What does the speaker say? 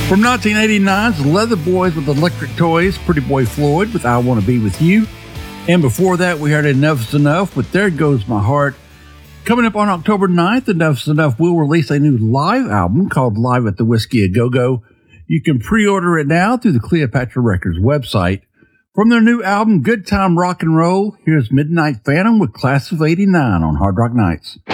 From 1989's Leather Boys with Electric Toys, Pretty Boy Floyd with I Want to Be With You. And before that, we heard Enough's Enough with There Goes My Heart. Coming up on October 9th, Enough's Enough will release a new live album called Live at the Whiskey A Go-Go. You can pre-order it now through the Cleopatra Records website. From their new album, Good Time Rock and Roll, here's Midnight Phantom with Class of '89 on Hard Rock Nights.